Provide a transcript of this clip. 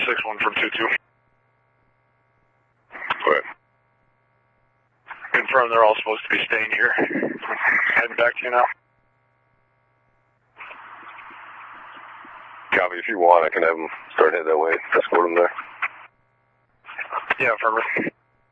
6-1 from 2-2. Right. Confirm they're all supposed to be staying here. Heading back to you now. Copy. If you want, I can have them start heading that way. Escort them there. Yeah, affirmative.